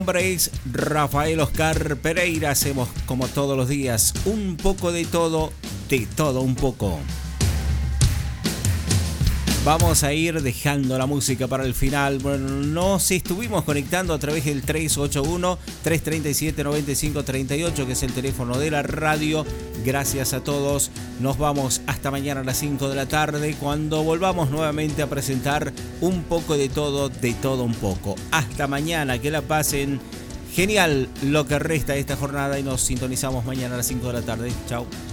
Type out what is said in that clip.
Mi nombre es Rafael Oscar Pereira. Hacemos como todos los días un poco de todo un poco. Vamos a ir dejando la música para el final. Bueno, nos estuvimos conectando a través del 381-337-9538, que es el teléfono de la radio. Gracias a todos. Nos vamos hasta mañana a las 5 de la tarde, cuando volvamos nuevamente a presentar un poco de todo un poco. Hasta mañana, que la pasen genial lo que resta de esta jornada y nos sintonizamos mañana a las 5 de la tarde. Chao.